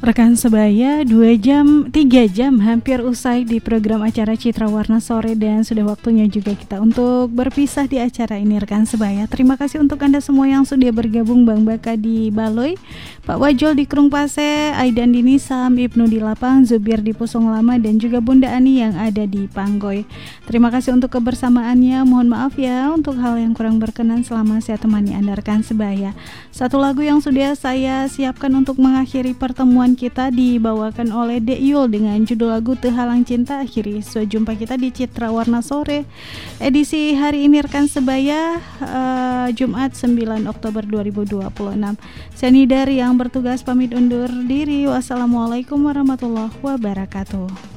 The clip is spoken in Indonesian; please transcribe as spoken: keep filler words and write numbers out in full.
Rekan sebaya, dua jam, tiga jam hampir usai di program acara Citra Warna Sore, dan sudah waktunya juga kita untuk berpisah di acara ini rekan sebaya. Terima kasih untuk Anda semua yang sudah bergabung, Bang Baka di Baloy, Pak Wajol di Krung Pase, Aidan di Nisam, Ibnu di Lapang, Zubir di Pusong Lama, dan juga Bunda Ani yang ada di Panggoy. Terima kasih untuk kebersamaannya. Mohon maaf ya untuk hal yang kurang berkenan selama saya temani Anda rekan sebaya. Satu lagu yang sudah saya siapkan untuk mengakhiri pertemuan kita dibawakan oleh Dek Yul dengan judul lagu Tehalang Cinta. Akhiri so, jumpa kita di Citra Warna Sore edisi hari ini rekan sebaya, uh, Jumat sembilan Oktober dua ribu dua puluh enam. Saya Nidar yang bertugas pamit undur diri. Wassalamualaikum warahmatullahi wabarakatuh.